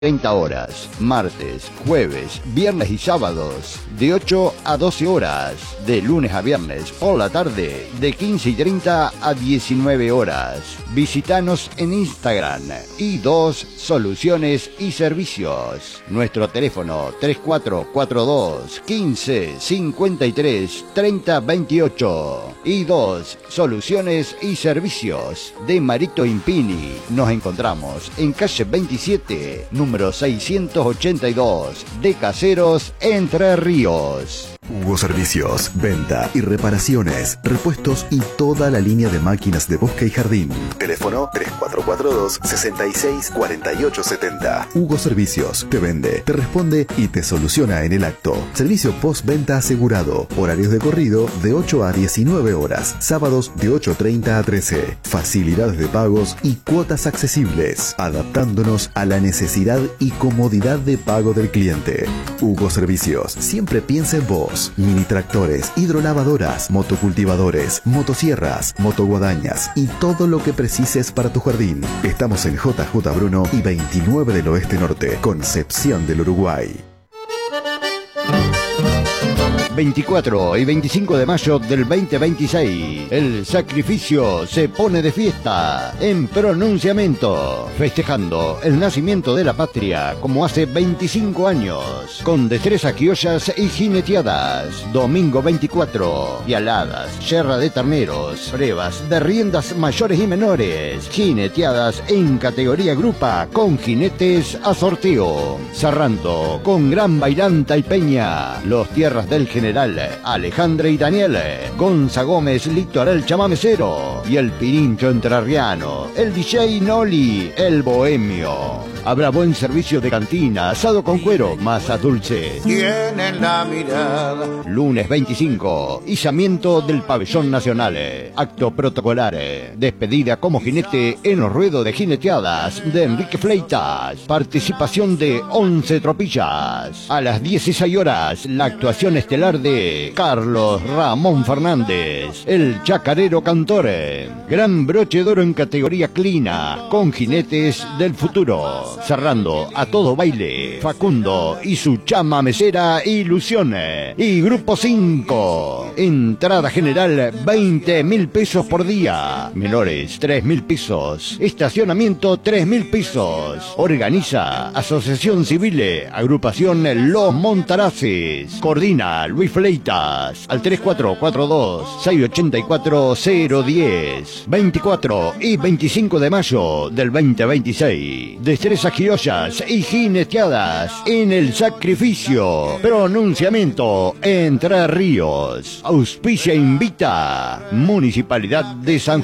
30 horas, martes, jueves, viernes y sábados, de 8 a 12 horas, de lunes a viernes por la tarde, de 15:30 a 19 horas. Visítanos en Instagram, I2 Soluciones y Servicios. Nuestro teléfono 3442 15 53 30 28. I2 Soluciones y Servicios de Marito Impini. Nos encontramos en calle 27, número 682, de Caseros, Entre Ríos. Hugo Servicios, venta y reparaciones, repuestos y toda la línea de máquinas de bosque y jardín. Teléfono 3442 66 48 70. Hugo Servicios te vende, te responde y te soluciona en el acto. Servicio postventa asegurado. Horarios de corrido de 8 a 19 horas. Sábados de 8:30 a 13. Facilidades de pagos y cuotas accesibles, adaptándonos a la necesidad y comodidad de pago del cliente. Hugo Servicios siempre piensa en vos. Mini tractores, hidrolavadoras, motocultivadores, motosierras, motoguadañas y todo lo que precises para tu jardín. Estamos en JJ Bruno y 29 del Oeste Norte, Concepción del Uruguay. 24 y 25 de mayo del 2026, el sacrificio se pone de fiesta en pronunciamiento, festejando el nacimiento de la patria como hace 25 años, con destrezas criollas y jineteadas. Domingo 24, dialadas, yerra de terneros, pruebas de riendas mayores y menores, jineteadas en categoría grupa con jinetes a sorteo, cerrando con gran bailanta y peña, los tierras del general Alejandro y Daniel, Gonza Gómez Litoral Chamamecero y el Pirincho Entrerriano, el DJ Noli, el Bohemio. Habrá buen servicio de cantina, asado con cuero, masas dulces. Tienen la mirada. Lunes 25, izamiento del pabellón nacional, acto protocolar, despedida como jinete en los ruedos de jineteadas de Enrique Fleitas, participación de 11 tropillas. A las 16 horas, la actuación estelar de Carlos Ramón Fernández, el chacarero cantor. Gran broche de oro en categoría clina, con jinetes del futuro. Cerrando a todo baile, Facundo y su chama mesera Ilusión. Y grupo 5, entrada general 20.000 pesos por día, menores 3.000 pesos, estacionamiento 3.000 pesos. Organiza Asociación Civil, agrupación Los Montaraces. Coordina Luis Fleitas al 3442 684 010. 24 y 25 de mayo del 2026. Destrezas criollas y jineteadas en el sacrificio. Pronunciamiento Entre Ríos. Auspicia invita. Municipalidad de San